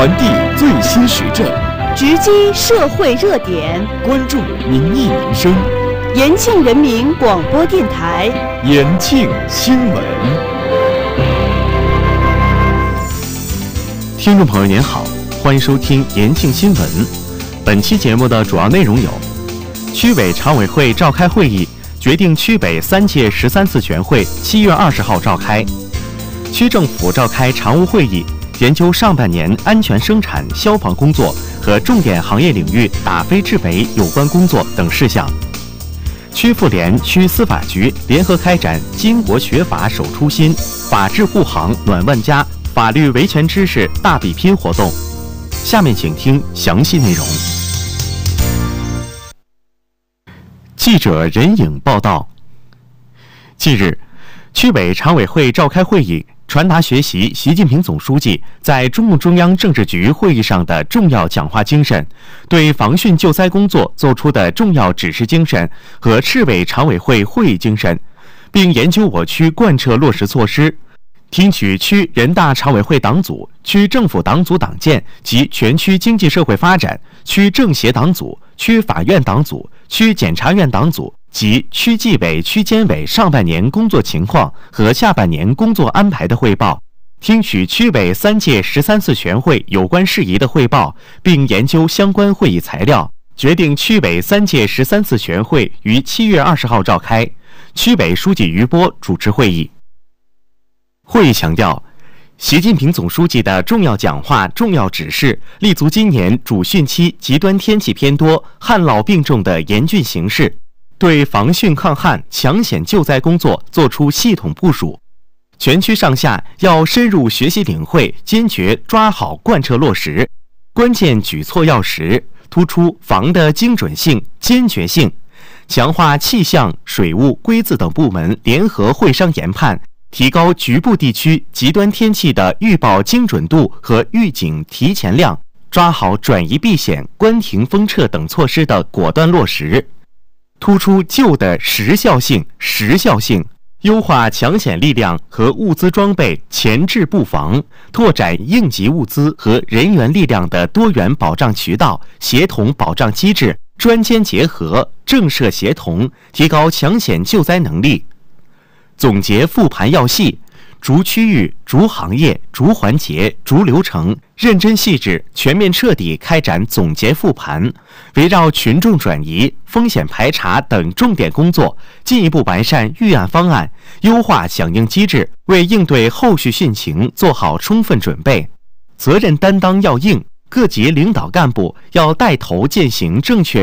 传递最新时政， 直击社会热点， 关注民意民生。 延庆人民广播电台， 延庆新闻。 听众朋友您好，欢迎收听延庆新闻。本期节目的主要内容有：区委常委会召开会议，决定区北3届13次全会7月20号召开；区政府召开常务会议，研究上半年安全生产消防工作和重点行业领域打非治北有关工作等事项。区妇联、区司法局联合开展巾帼学法守初心、法治护航暖万家、法律维权知识大比拼活动。下面请听详细内容。记者任颖报道。近日，区委常委会召开会议，传达学习习近平总书记在中共中央政治局会议上的重要讲话精神，对防汛救灾工作作出的重要指示精神和市委常委会会议精神，并研究我区贯彻落实措施，听取区人大常委会党组、区政府党组党建及全区经济社会发展、区政协党组、区法院党组、区检察院党组及区纪委、区监委上半年工作情况和下半年工作安排的汇报，听取区委3届13次全会有关事宜的汇报，并研究相关会议材料，决定区委3届13次全会于7月20号召开。区委书记于波主持会议。会议强调，习近平总书记的重要讲话、重要指示，立足今年主汛期极端天气偏多、旱涝并重的严峻形势，对防汛抗旱、抢险救灾工作作出系统部署。全区上下要深入学习领会，坚决抓好贯彻落实关键举措要实，突出防的精准性、坚决性，强化气象、水务、规字等部门联合会商研判，提高局部地区极端天气的预报精准度和预警提前量，抓好转移避险、关停封撤等措施的果断落实，突出救的时效性、优化抢险力量和物资装备前置布防，拓展应急物资和人员力量的多元保障渠道、协同保障机制，专监结合、政涉协同，提高抢险救灾能力。总结复盘要细，逐区域、逐行业、逐环节、逐流程，认真细致、全面彻底开展总结复盘，围绕群众转移、风险排查等重点工作，进一步完善预案方案，优化响应机制，为应对后续汛情做好充分准备。责任担当要硬，各级领导干部要带头践行正确